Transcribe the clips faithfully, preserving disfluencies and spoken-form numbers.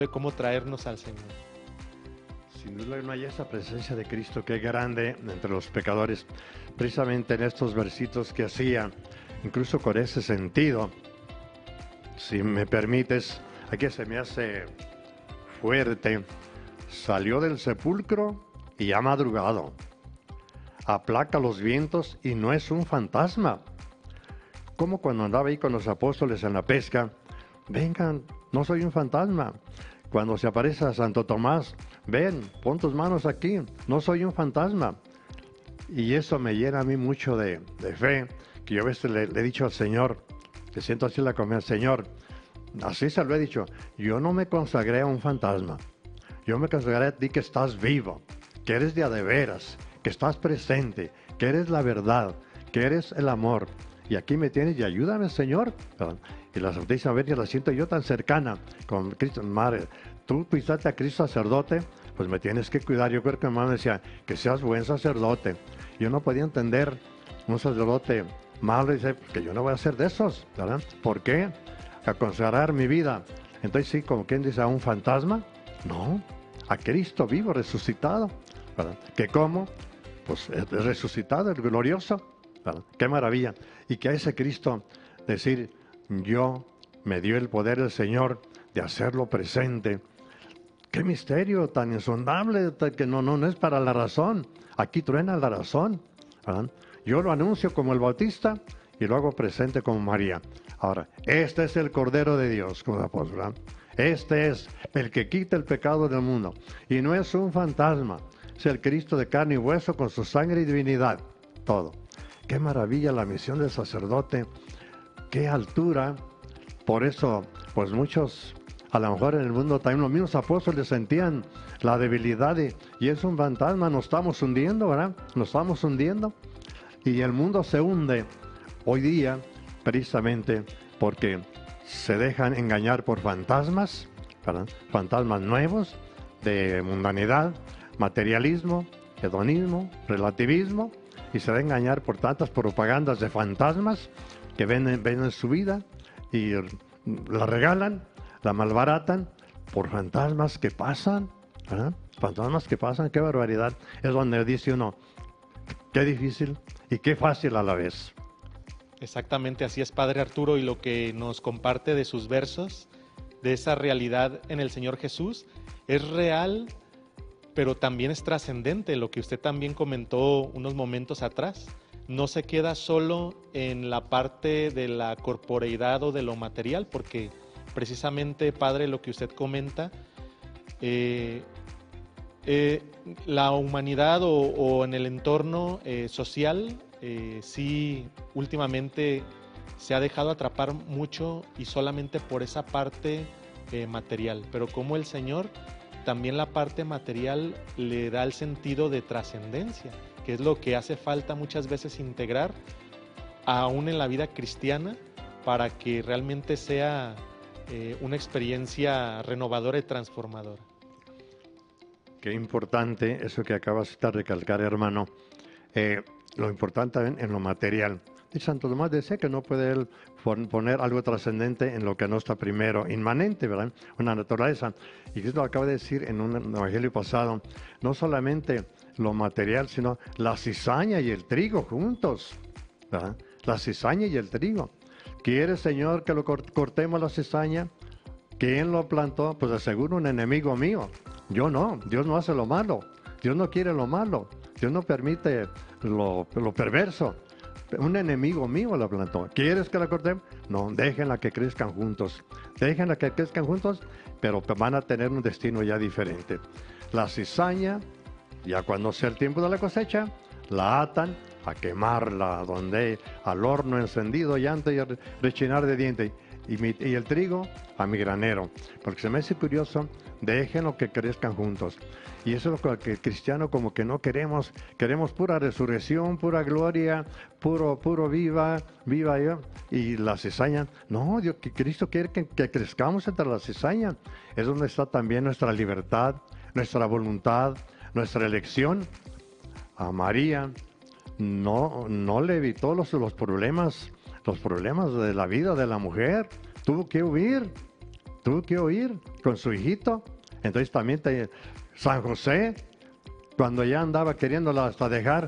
de cómo traernos al Señor. Sin duda no hay esa presencia de Cristo que es grande entre los pecadores, precisamente en estos versitos que hacía, incluso con ese sentido. Si me permites, aquí se me hace fuerte. Salió del sepulcro y ha madrugado. Aplaca los vientos y no es un fantasma. Como cuando andaba ahí con los apóstoles en la pesca, vengan, no soy un fantasma. Cuando se aparece a Santo Tomás, ven, pon tus manos aquí, no soy un fantasma. Y eso me llena a mí mucho de, de fe, que yo a veces le, le he dicho al Señor, te siento así la comida, Señor, así se lo he dicho, yo no me consagré a un fantasma, yo me consagré a ti que estás vivo, que eres de a de veras, que estás presente, que eres la verdad, que eres el amor. Y aquí me tienes y ayúdame, Señor. Y la Santísima Virgen la siento yo tan cercana con Cristo. Madre, tú pisaste a Cristo sacerdote, pues me tienes que cuidar. Yo creo que mi mamá me decía, que seas buen sacerdote. Yo no podía entender un sacerdote malo, dice, que yo no voy a ser de esos, ¿verdad? ¿Por qué? A consagrar mi vida. Entonces sí, como quien dice, a un fantasma, no, a Cristo vivo, resucitado, ¿verdad? ¿Que cómo? Pues es resucitado, el glorioso. ¿Verdad? Qué maravilla. Y que a ese Cristo decir, yo me dio el poder el Señor de hacerlo presente. Qué misterio tan insondable, que no, no, no es para la razón. Aquí truena la razón, ¿verdad? Yo lo anuncio como el Bautista y lo hago presente como María. Ahora, este es el Cordero de Dios, como el apóstol, ¿verdad? Este es el que quita el pecado del mundo. Y no es un fantasma, es el Cristo de carne y hueso con su sangre y divinidad. Todo. Qué maravilla la misión del sacerdote, qué altura. Por eso, pues muchos, a lo mejor en el mundo también los mismos apóstoles sentían la debilidad y, y es un fantasma, nos estamos hundiendo, ¿verdad? Nos estamos hundiendo y el mundo se hunde hoy día precisamente porque se dejan engañar por fantasmas, ¿verdad? Fantasmas nuevos de mundanidad, materialismo, hedonismo, relativismo. Y se va a engañar por tantas propagandas de fantasmas que ven, ven en su vida y la regalan, la malbaratan por fantasmas que pasan, ¿verdad? Fantasmas que pasan, qué barbaridad. Es donde dice uno, qué difícil y qué fácil a la vez. Exactamente, así es, Padre Arturo, y lo que nos comparte de sus versos, de esa realidad en el Señor Jesús, es real, pero también es trascendente, lo que usted también comentó unos momentos atrás. No se queda solo en la parte de la corporeidad o de lo material, porque precisamente, Padre, lo que usted comenta, eh, eh, la humanidad o, o en el entorno eh, social, eh, sí, últimamente se ha dejado atrapar mucho y solamente por esa parte eh, material, pero como el Señor, también la parte material le da el sentido de trascendencia, que es lo que hace falta muchas veces integrar aún en la vida cristiana para que realmente sea eh, una experiencia renovadora y transformadora. Qué importante eso que acabas de recalcar, hermano. Eh, lo importante en, en lo material. Y Santo Tomás decía que no puede él poner algo trascendente en lo que no está primero, inmanente, ¿verdad? Una naturaleza. Y Cristo lo acaba de decir en un evangelio pasado, no solamente lo material, sino la cizaña y el trigo juntos, ¿verdad? La cizaña y el trigo. ¿Quiere, Señor, que lo cortemos la cizaña? ¿Quién lo plantó? Pues aseguro un enemigo mío. Yo no, Dios no hace lo malo, Dios no quiere lo malo, Dios no permite lo, lo perverso. Un enemigo mío la plantó. ¿Quieres que la cortemos? No, déjenla que crezcan juntos. Déjenla que crezcan juntos, pero van a tener un destino ya diferente. La cizaña, ya cuando sea el tiempo de la cosecha, la atan a quemarla, donde al horno encendido y antes de rechinar de dientes. Y, mi, y el trigo a mi granero. Porque se me hace curioso, déjenlo que crezcan juntos. Y eso es lo que el cristiano como que no queremos, queremos pura resurrección, pura gloria, puro, puro viva, viva yo. Y la cizaña, no, Dios, que Cristo quiere que, que crezcamos entre la cizaña. Es donde está también nuestra libertad, nuestra voluntad, nuestra elección. A María no, no le evitó los, los problemas, los problemas de la vida de la mujer. Tuvo que huir, tuvo que huir con su hijito. Entonces también te, San José, cuando ya andaba queriéndola hasta dejar,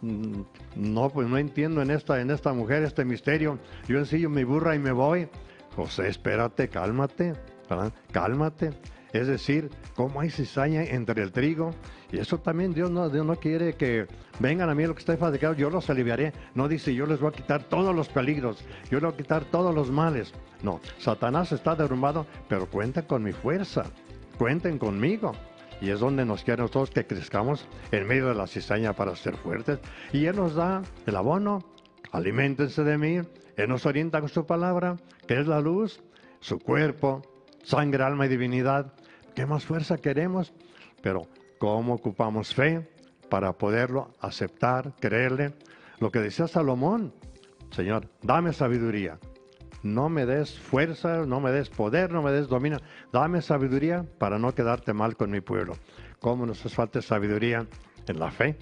no, pues no entiendo en esta, en esta mujer este misterio. Yo ensillo mi burra y me voy. José, espérate, cálmate, ¿verdad? Cálmate. Es decir, ¿cómo hay cizaña entre el trigo? Y eso también Dios no, Dios no quiere que vengan a mí lo que está fatigado, yo los aliviaré. No dice, yo les voy a quitar todos los peligros, yo les voy a quitar todos los males. No, Satanás está derrumbado, pero cuenten con mi fuerza, cuenten conmigo. Y es donde nos quiere a nosotros que crezcamos en medio de la cizaña para ser fuertes. Y Él nos da el abono, aliméntense de mí. Él nos orienta con su palabra, que es la luz, su cuerpo, sangre, alma y divinidad. ¿Qué más fuerza queremos? Pero ¿cómo ocupamos fe para poderlo aceptar, creerle? Lo que decía Salomón, Señor, dame sabiduría. No me des fuerza, no me des poder, no me des dominio. Dame sabiduría para no quedarte mal con mi pueblo. ¿Cómo nos hace falta sabiduría en la fe?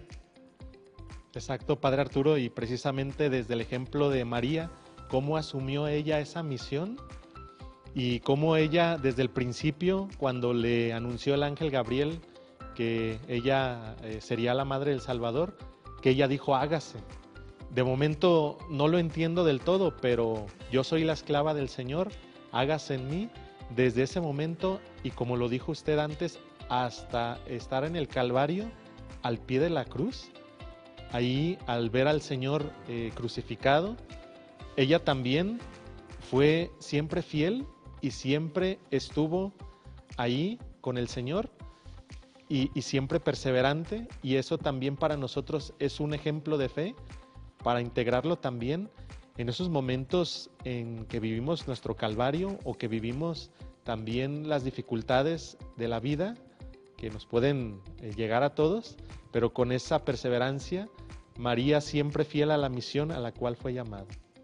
Exacto, Padre Arturo, y precisamente desde el ejemplo de María, cómo asumió ella esa misión y cómo ella desde el principio, cuando le anunció el ángel Gabriel que ella eh, sería la madre del Salvador, que ella dijo, hágase. De momento no lo entiendo del todo, pero yo soy la esclava del Señor, hágase en mí. Desde ese momento, y como lo dijo usted antes, hasta estar en el Calvario, al pie de la cruz, ahí al ver al Señor eh, crucificado, ella también fue siempre fiel y siempre estuvo ahí con el Señor y, y siempre perseverante, y eso también para nosotros es un ejemplo de fe, para integrarlo también en esos momentos en que vivimos nuestro calvario o que vivimos también las dificultades de la vida que nos pueden eh, llegar a todos, pero con esa perseverancia, María siempre fiel a la misión a la cual fue llamada.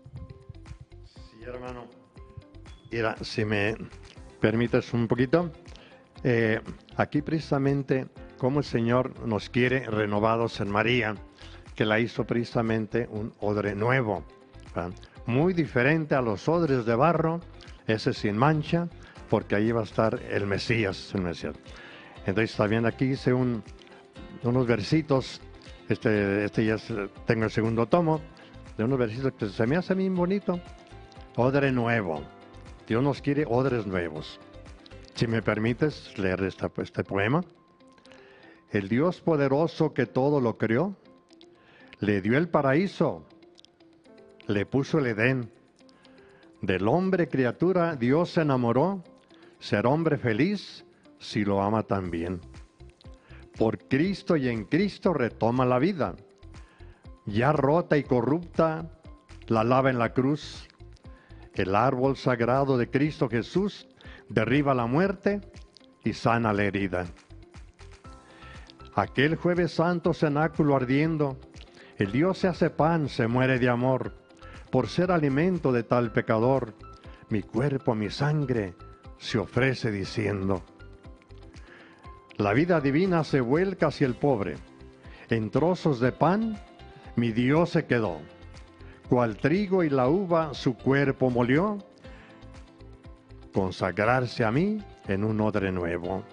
Sí, hermano. Mira, si me permites un poquito, eh, aquí precisamente como el Señor nos quiere renovados en María, que la hizo precisamente un odre nuevo, ¿verdad? Muy diferente a los odres de barro, ese sin mancha, porque ahí va a estar el Mesías, el Mesías. Entonces también aquí hice un, unos versitos, este, este ya es, tengo el segundo tomo, de unos versitos que se me hace bien bonito. Odre nuevo. Dios nos quiere odres nuevos. Si me permites leer esta, este poema. El Dios poderoso que todo lo creó, le dio el paraíso, le puso el Edén. Del hombre criatura Dios se enamoró, ser hombre feliz si lo ama también. Por Cristo y en Cristo retoma la vida. Ya rota y corrupta, la lava en la cruz. El árbol sagrado de Cristo Jesús derriba la muerte y sana la herida. Aquel jueves santo cenáculo ardiendo, el Dios se hace pan, se muere de amor, por ser alimento de tal pecador, mi cuerpo, mi sangre, se ofrece diciendo. La vida divina se vuelca hacia el pobre, en trozos de pan, mi Dios se quedó, cual trigo y la uva su cuerpo molió, consagrarse a mí en un odre nuevo.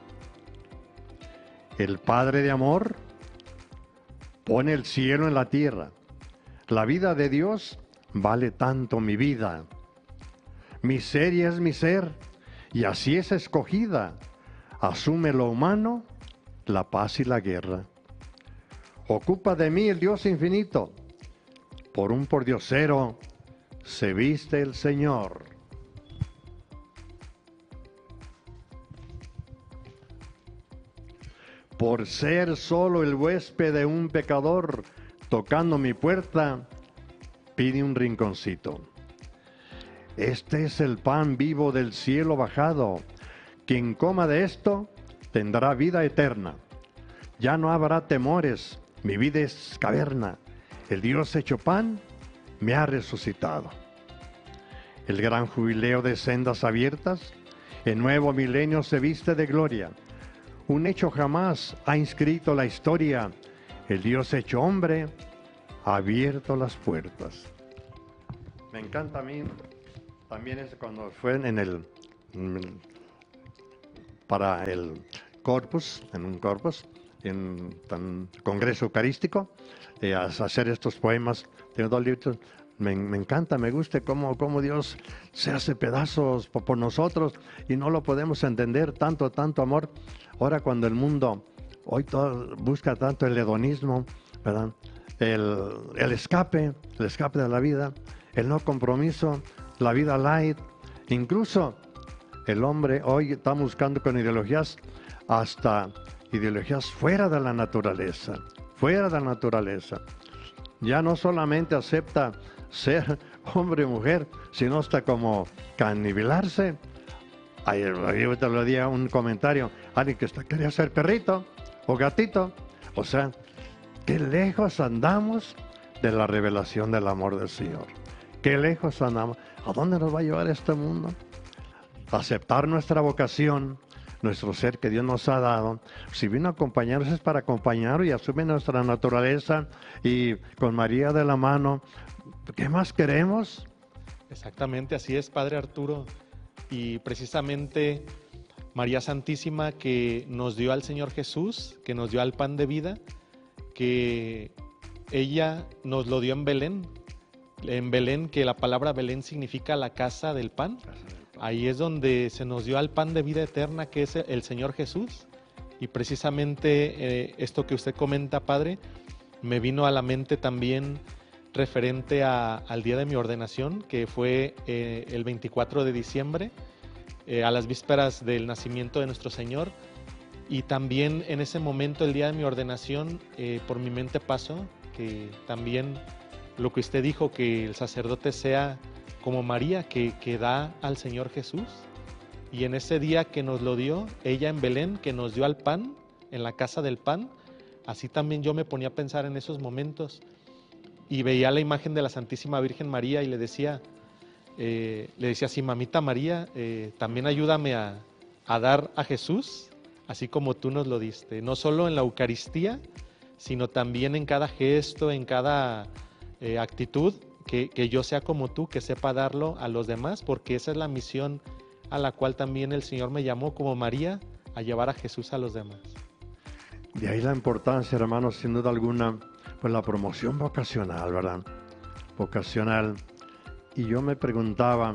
El Padre de amor pone el cielo en la tierra. La vida de Dios vale tanto mi vida. Miseria es mi ser, y así es escogida. Asume lo humano, la paz y la guerra. Ocupa de mí el Dios infinito. Por un pordiosero se viste el Señor. Por ser solo el huésped de un pecador, tocando mi puerta, pide un rinconcito. Este es el pan vivo del cielo bajado. Quien coma de esto tendrá vida eterna. Ya no habrá temores, mi vida es caverna. El Dios hecho pan me ha resucitado. El gran jubileo de sendas abiertas, el nuevo milenio se viste de gloria. Un hecho jamás ha inscrito la historia. El Dios hecho hombre ha abierto las puertas. Me encanta a mí, también es cuando fue en el, en para el corpus, en un corpus, en un congreso eucarístico, eh, a hacer estos poemas. Tengo dos libros. Me, me encanta, me gusta cómo, cómo Dios se hace pedazos por, por nosotros y no lo podemos entender, tanto, tanto amor. Ahora cuando el mundo hoy todo, busca tanto el hedonismo, ¿verdad? El, el escape, el escape de la vida, el no compromiso, la vida light, incluso el hombre hoy está buscando con ideologías, hasta ideologías fuera de la naturaleza, fuera de la naturaleza. Ya no solamente acepta ser hombre o mujer, sino hasta como canibilarse. Ayer, ayer te lo di un comentario, alguien que está, quería ser perrito o gatito. O sea, qué lejos andamos de la revelación del amor del Señor. Qué lejos andamos. ¿A dónde nos va a llevar este mundo? Aceptar nuestra vocación, nuestro ser que Dios nos ha dado. Si vino a acompañarnos es para acompañar y asume nuestra naturaleza, y con María de la mano, ¿qué más queremos? Exactamente, así es, Padre Arturo. Y precisamente María Santísima, que nos dio al Señor Jesús, que nos dio al pan de vida, que ella nos lo dio en Belén. En Belén, que la palabra Belén significa la casa del pan. Ahí es donde se nos dio al pan de vida eterna, que es el Señor Jesús. Y precisamente eh, esto que usted comenta, Padre, me vino a la mente también referente a, al día de mi ordenación, que fue eh, el veinticuatro de diciembre, eh, a las vísperas del nacimiento de nuestro Señor. Y también en ese momento, el día de mi ordenación, eh, por mi mente pasó que también lo que usted dijo, que el sacerdote sea como María, que, que da al Señor Jesús. Y en ese día que nos lo dio, ella en Belén, que nos dio al pan, en la casa del pan, así también yo me ponía a pensar en esos momentos y veía la imagen de la Santísima Virgen María y le decía, eh, le decía así, mamita María, eh, también ayúdame a, a dar a Jesús, así como tú nos lo diste, no solo en la Eucaristía, sino también en cada gesto, en cada eh, actitud, Que, que yo sea como tú, que sepa darlo a los demás, porque esa es la misión a la cual también el Señor me llamó como María, a llevar a Jesús a los demás. De ahí la importancia, hermanos, sin duda alguna, pues la promoción vocacional, ¿verdad? Vocacional. Y yo me preguntaba,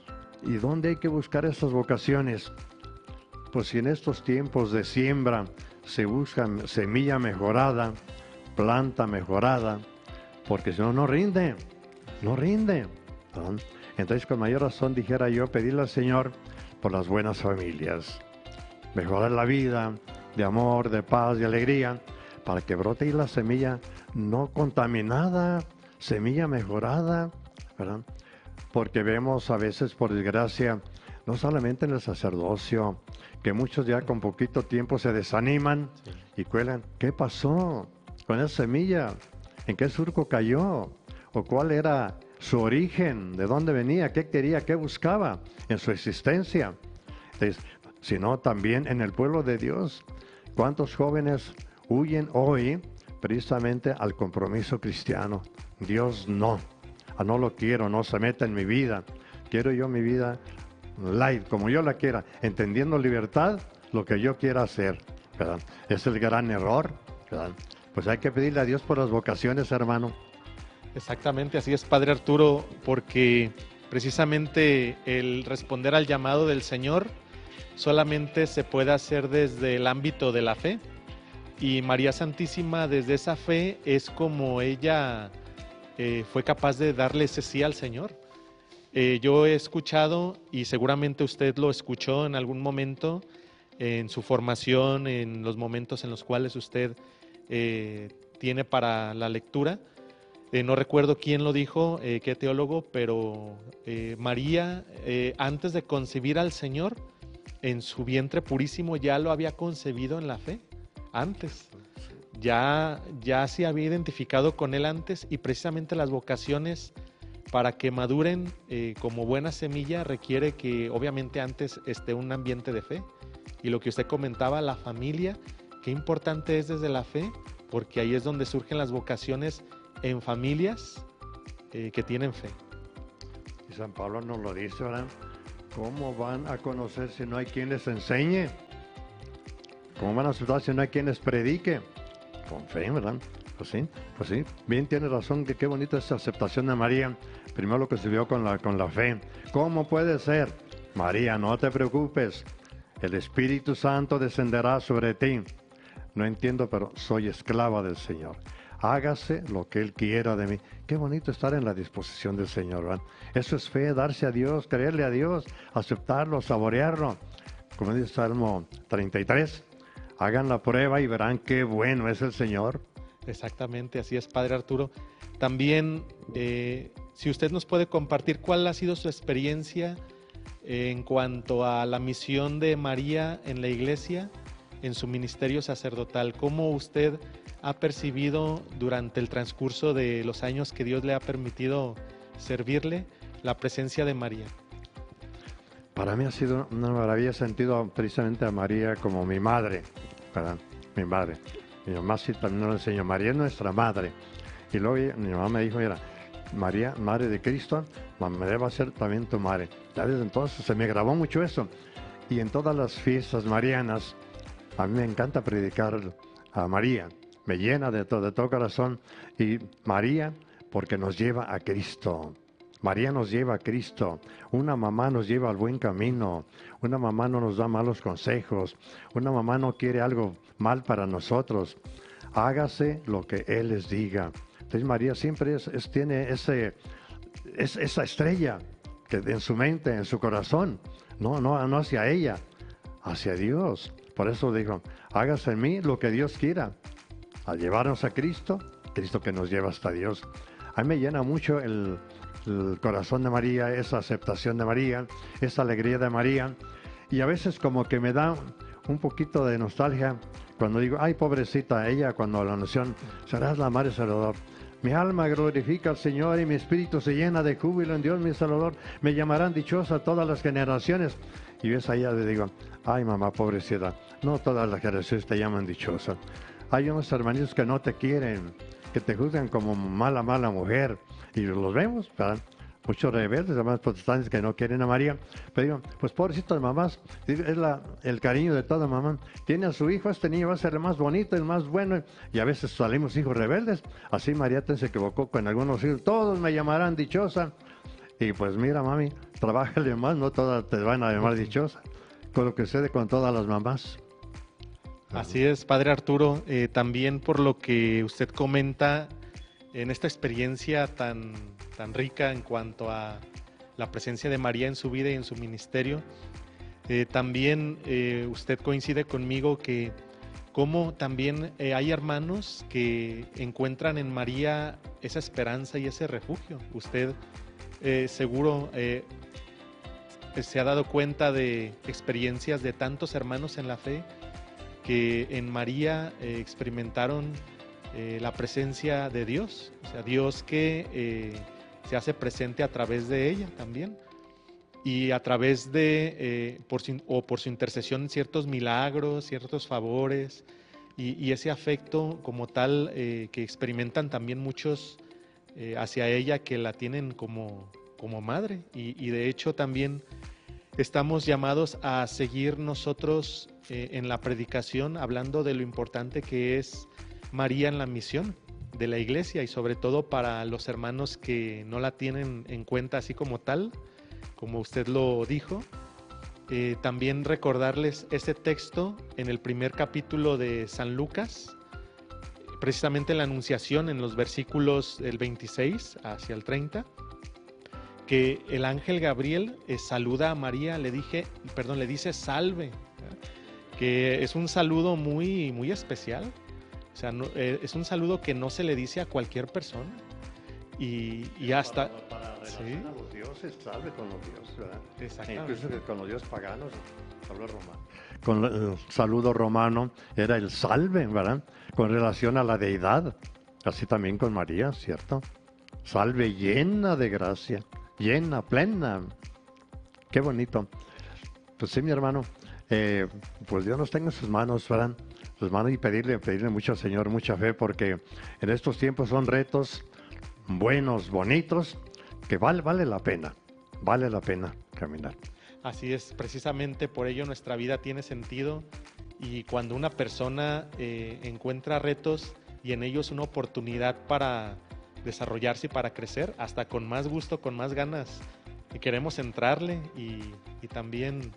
¿y dónde hay que buscar esas vocaciones? Pues si en estos tiempos de siembra se busca semilla mejorada, planta mejorada, porque si no, no rinde. No rinde. ¿No? Entonces, con mayor razón, dijera yo, pedirle al Señor por las buenas familias. Mejorar la vida de amor, de paz, de alegría, para que brote ahí la semilla no contaminada, semilla mejorada, ¿verdad? Porque vemos a veces, por desgracia, no solamente en el sacerdocio, que muchos ya con poquito tiempo se desaniman sí. y cuelan. ¿Qué pasó con esa semilla? ¿En qué surco cayó? ¿O cuál era su origen? ¿De dónde venía? ¿Qué quería? ¿Qué buscaba en su existencia? Entonces, sino también en el pueblo de Dios. ¿Cuántos jóvenes huyen hoy precisamente al compromiso cristiano? Dios no. Ah, no lo quiero, no se meta en mi vida. Quiero yo mi vida light, como yo la quiera, entendiendo libertad, lo que yo quiera hacer, ¿verdad? Es el gran error, ¿verdad? Pues hay que pedirle a Dios por las vocaciones, hermano. Exactamente, así es, Padre Arturo, porque precisamente el responder al llamado del Señor solamente se puede hacer desde el ámbito de la fe, y María Santísima desde esa fe es como ella eh, fue capaz de darle ese sí al Señor. Eh, yo he escuchado, y seguramente usted lo escuchó en algún momento, eh, en su formación, en los momentos en los cuales usted eh, tiene para la lectura. Eh, no recuerdo quién lo dijo, eh, qué teólogo, pero eh, María, eh, antes de concebir al Señor, en su vientre purísimo ya lo había concebido en la fe, antes. Ya, ya se había identificado con Él antes, y precisamente las vocaciones, para que maduren eh, como buena semilla, requiere que obviamente antes esté un ambiente de fe. Y lo que usted comentaba, la familia, qué importante es desde la fe, porque ahí es donde surgen las vocaciones en familias eh, que tienen fe. Y Y San Pablo nos lo dice, ¿verdad? ¿Cómo van a conocer si no hay quien les enseñe? ¿Cómo van a aceptar si no hay quien les predique? Con fe, ¿verdad? Pues sí, pues sí. Bien tiene razón, que qué bonita esa aceptación de María. Primero lo que se vio con la, con la fe. ¿Cómo puede ser? María, no te preocupes. El Espíritu Santo descenderá sobre ti. No entiendo, pero soy esclava del Señor. Hágase lo que Él quiera de mí. Qué bonito estar en la disposición del Señor, ¿verdad? Eso es fe, darse a Dios, creerle a Dios, aceptarlo, saborearlo. Como dice Salmo treinta y tres, hagan la prueba y verán qué bueno es el Señor. Exactamente, así es, Padre Arturo. También, eh, si usted nos puede compartir cuál ha sido su experiencia eh, en cuanto a la misión de María en la iglesia, en su ministerio sacerdotal, cómo usted ha percibido durante el transcurso de los años que Dios le ha permitido servirle la presencia de María. Para mí ha sido una maravilla, he sentido precisamente a María como mi madre, ¿verdad? Mi madre. Mi mamá sí también lo enseñó, María es nuestra madre. Y luego mi mamá me dijo, mira, María, madre de Cristo, María va a ser también tu madre. Ya desde entonces se me grabó mucho eso. Y en todas las fiestas marianas, a mí me encanta predicar a María. Me llena de todo, de todo corazón. Y María, porque nos lleva a Cristo. María nos lleva a Cristo. Una mamá nos lleva al buen camino. Una mamá no nos da malos consejos. Una mamá no quiere algo mal para nosotros. Hágase lo que Él les diga. Entonces María siempre es, es, tiene ese, es, esa estrella que en su mente, en su corazón. No, no, no hacia ella, hacia Dios. Por eso digo, hágase en mí lo que Dios quiera. Al llevarnos a Cristo, Cristo que nos lleva hasta Dios. A mí me llena mucho el, el corazón de María, esa aceptación de María, esa alegría de María. Y a veces como que me da un poquito de nostalgia cuando digo, ay, pobrecita, ella cuando la anunció, serás la madre Salvador. Mi alma glorifica al Señor y mi espíritu se llena de júbilo en Dios mi Salvador. Me llamarán dichosa todas las generaciones. Y ves allá le digo, ay, mamá, pobrecita, no todas las generaciones te llaman dichosa. Hay unos hermanitos que no te quieren, que te juzgan como mala, mala mujer. Y los vemos, ¿verdad? Muchos rebeldes, además protestantes que no quieren a María. Pero digo, pues pobrecitas mamás, es la, el cariño de toda mamá. Tiene a su hijo, este niño va a ser el más bonito, el más bueno. Y a veces salimos hijos rebeldes. Así María se equivocó con algunos hijos. Todos me llamarán dichosa. Y pues mira, mami, trabájale más, no todas te van a llamar dichosa. Con lo que sucede con todas las mamás. Así es, Padre Arturo, eh, también por lo que usted comenta en esta experiencia tan, tan rica en cuanto a la presencia de María en su vida y en su ministerio, eh, también eh, usted coincide conmigo que como también eh, hay hermanos que encuentran en María esa esperanza y ese refugio. Usted eh, seguro eh, se ha dado cuenta de experiencias de tantos hermanos en la fe que en María eh, experimentaron eh, la presencia de Dios, o sea, Dios que eh, se hace presente a través de ella también, y a través de, eh, por su, o por su intercesión, ciertos milagros, ciertos favores, y, y ese afecto como tal eh, que experimentan también muchos eh, hacia ella, que la tienen como, como madre, y, y de hecho también estamos llamados a seguir nosotros eh, en la predicación, hablando de lo importante que es María en la misión de la iglesia, y sobre todo para los hermanos que no la tienen en cuenta así como tal, como usted lo dijo. Eh, también recordarles este texto en el primer capítulo de San Lucas, precisamente en la Anunciación, en los versículos del veintiséis hacia el treinta, que el ángel Gabriel eh, saluda a María, le dije, perdón, le dice salve, ¿verdad? Que es un saludo muy, muy especial, o sea, no, eh, es un saludo que no se le dice a cualquier persona, y, y hasta... Para, para ¿sí? a los dioses, salve con los dioses, ¿verdad? Exactamente. Incluso con los dioses paganos, saludo romano. Con el saludo romano era el salve, ¿verdad? Con relación a la deidad, así también con María, ¿cierto? Salve llena de gracia. Llena, plena. Qué bonito. Pues sí, mi hermano, eh, pues Dios nos tenga en sus manos, ¿verdad? Sus manos, y pedirle, pedirle mucho al Señor, mucha fe, porque en estos tiempos son retos buenos, bonitos, que vale, vale la pena, vale la pena caminar. Así es, precisamente por ello nuestra vida tiene sentido, Y cuando una persona eh, encuentra retos y en ellos una oportunidad para desarrollarse y para crecer, hasta con más gusto, con más ganas, y queremos entrarle y, y también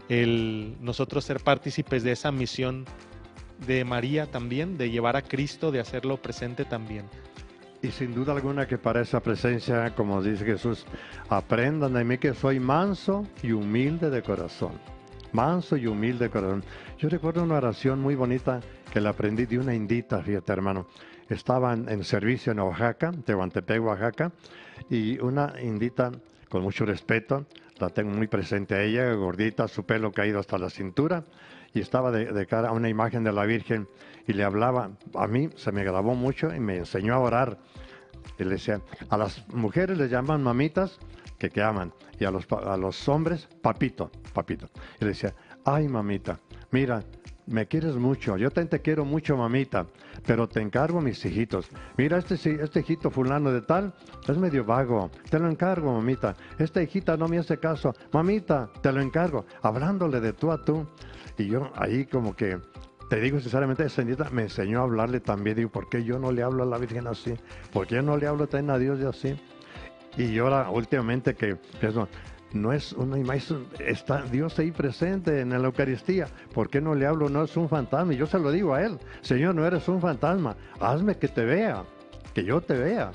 el nosotros ser partícipes de esa misión de María también, de llevar a Cristo, de hacerlo presente también. Y sin duda alguna que para esa presencia, como dice Jesús, aprendan de mí que soy manso y humilde de corazón. Manso y humilde de corazón. Yo recuerdo una oración muy bonita que la aprendí de una indita, fíjate hermano. Estaba en, en servicio en Oaxaca, Tehuantepec, Oaxaca, y una indita, con mucho respeto, la tengo muy presente a ella, gordita, su pelo caído hasta la cintura, y estaba de, de cara a una imagen de la Virgen y le hablaba. A mí se me grabó mucho y me enseñó a orar. Y le decía, a las mujeres les llaman mamitas, que que aman, y a los, a los hombres, papito, papito. Y le decía, ay mamita, mira, me quieres mucho, yo también te quiero mucho mamita, pero te encargo mis hijitos. Mira, este, este hijito fulano de tal es medio vago, te lo encargo mamita. Esta hijita no me hace caso, mamita, te lo encargo, hablándole de tú a tú. Y yo ahí como que, te digo sinceramente, esa nieta me enseñó a hablarle también. Digo, ¿por qué yo no le hablo a la Virgen así? ¿Por qué no le hablo también a Dios de así? Y yo ahora últimamente que pienso, no es una imagen, está Dios ahí presente en la Eucaristía. ¿Por qué no le hablo? No es un fantasma. Y yo se lo digo a Él, Señor, no eres un fantasma. Hazme que te vea, que yo te vea.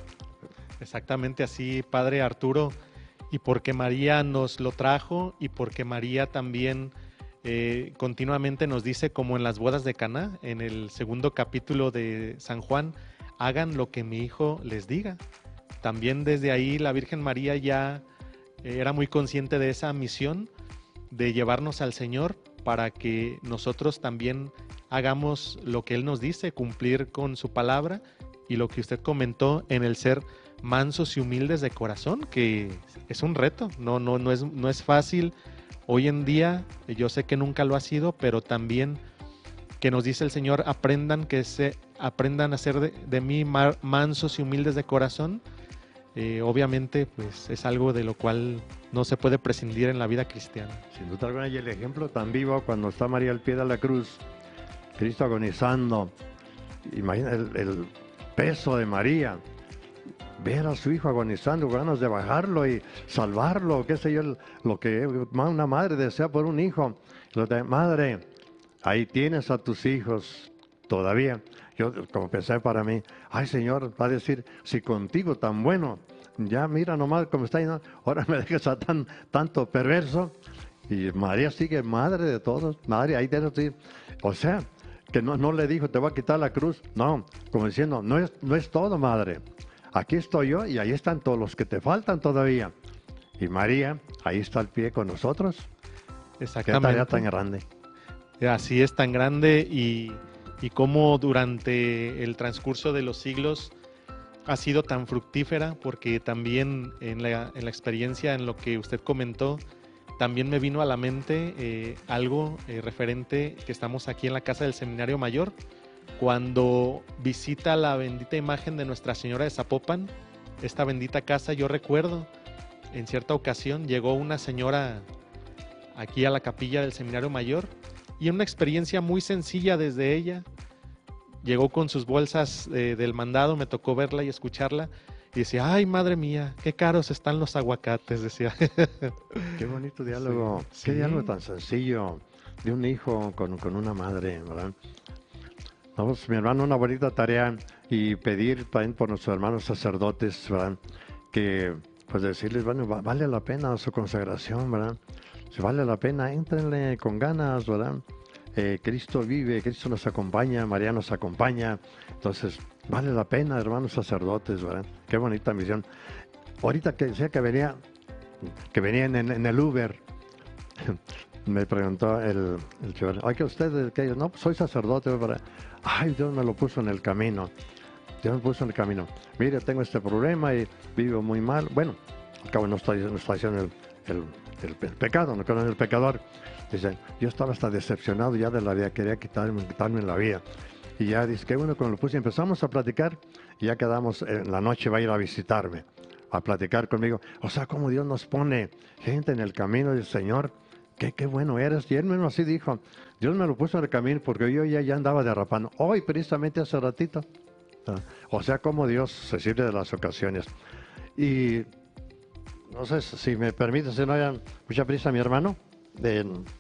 Exactamente así, Padre Arturo. Y porque María nos lo trajo y porque María también eh, continuamente nos dice, como en las bodas de Caná, en el segundo capítulo de San Juan, hagan lo que mi hijo les diga. También desde ahí la Virgen María ya eh, era muy consciente de esa misión de llevarnos al Señor para que nosotros también hagamos lo que Él nos dice, cumplir con su palabra y lo que usted comentó en el ser mansos y humildes de corazón, que es un reto, no, no, no, es, no es fácil. Hoy en día, yo sé que nunca lo ha sido, pero también que nos dice el Señor, aprendan, que se, aprendan a ser de, de mí mansos y humildes de corazón. Eh, obviamente, pues es algo de lo cual no se puede prescindir en la vida cristiana. Sin duda alguna, y el ejemplo tan vivo cuando está María al pie de la cruz, Cristo agonizando. Imagina el, el peso de María, ver a su hijo agonizando, ganas de bajarlo y salvarlo, qué sé yo, lo que una madre desea por un hijo. Madre, ahí tienes a tus hijos todavía. Yo como pensé para mí, ay Señor, va a decir, si contigo tan bueno, ya mira nomás cómo está yendo, ahora me dejas a tan, tanto perverso. Y María sigue madre de todos, madre, ahí tienes, o sea, que no, no le dijo, te voy a quitar la cruz, no, como diciendo, no es, no es todo, madre, aquí estoy yo y ahí están todos los que te faltan todavía. Y María, ahí está al pie con nosotros. Exactamente. Qué tarea tan grande. Así es, tan grande, y, y cómo durante el transcurso de los siglos ha sido tan fructífera, porque también en la, en la experiencia, en lo que usted comentó, también me vino a la mente eh, algo eh, referente que estamos aquí en la casa del Seminario Mayor, cuando visita la bendita imagen de Nuestra Señora de Zapopan, esta bendita casa. Yo recuerdo, en cierta ocasión llegó una señora aquí a la capilla del Seminario Mayor, y una experiencia muy sencilla desde ella. Llegó con sus bolsas eh, del mandado, me tocó verla y escucharla, y decía, ay, madre mía, qué caros están los aguacates, decía. Qué bonito diálogo, sí, qué sí. diálogo tan sencillo de un hijo con, con una madre, ¿verdad? Vamos, mi hermano, una bonita tarea, y pedir también por nuestros hermanos sacerdotes, ¿verdad? Que, pues decirles, bueno, vale la pena su consagración, ¿verdad? Si vale la pena, éntrenle con ganas, ¿verdad? Eh, Cristo vive, Cristo nos acompaña, María nos acompaña. Entonces, vale la pena, hermanos sacerdotes, ¿verdad? Qué bonita misión. Ahorita que decía que venía, que venían en, en el Uber, me preguntó el, el chofer, ay, que usted, que no, pues soy sacerdote, ¿verdad? Ay, Dios me lo puso en el camino. Dios me puso en el camino. Mire, tengo este problema y vivo muy mal. Bueno, al cabo no está, no está diciendo el, el, el, el pecado, no es el pecador. Dice, yo estaba hasta decepcionado ya de la vida, quería quitarme, quitarme la vida. Y ya dice, qué bueno, cuando lo puse, empezamos a platicar y ya quedamos, en la noche va a ir a visitarme, a platicar conmigo. O sea, como Dios nos pone gente en el camino del Señor, qué, qué bueno eres. Y él mismo así dijo, Dios me lo puso en el camino porque yo ya, ya andaba derrapando. Hoy, precisamente hace ratito. Ah, O sea, como Dios se sirve de las ocasiones. Y no sé si me permite, si no haya mucha prisa, mi hermano, de